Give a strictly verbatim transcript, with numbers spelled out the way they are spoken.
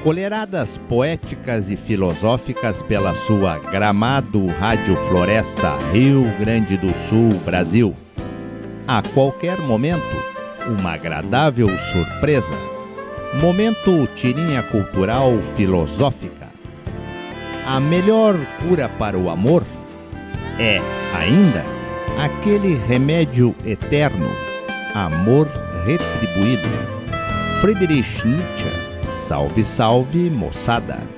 Colheradas poéticas e filosóficas pela sua Gramado Rádio Floresta, Rio Grande do Sul, Brasil. A qualquer momento, uma agradável surpresa. Momento tirinha cultural filosófica. A melhor cura para o amor é, ainda, aquele remédio eterno, amor retribuído. Friedrich Nietzsche. Salve, salve, moçada!